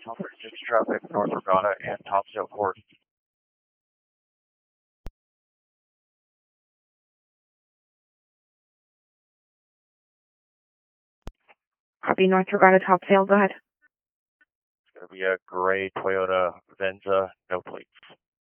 Just traffic north Regatta and Topsail Port. Copy North Regatta Topsail, go ahead. It's going to be a gray Toyota Venza, no plates.